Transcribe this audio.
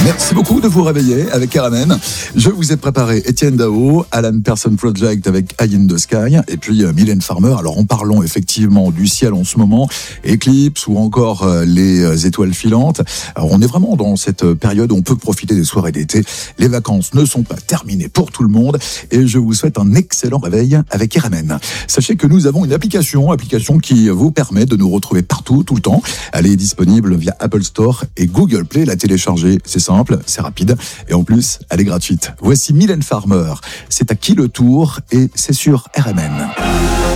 Merci beaucoup de vous réveiller avec RMN. Je vous ai préparé Étienne Dao, Alan Person Project avec Eye in the Sky et puis Mylène Farmer. Alors en parlant effectivement du ciel en ce moment, éclipse ou encore les étoiles filantes. Alors on est vraiment dans cette période où on peut profiter des soirées d'été. Les vacances ne sont pas terminées pour tout le monde et je vous souhaite un excellent réveil avec RMN. Sachez que nous avons une application qui vous permet de nous retrouver partout, tout le temps. Elle est disponible via Apple Store et Google Play. La télécharger, c'est simple, c'est rapide et en plus, elle est gratuite. Voici Mylène Farmer. C'est à qui le tour et c'est sur RMN.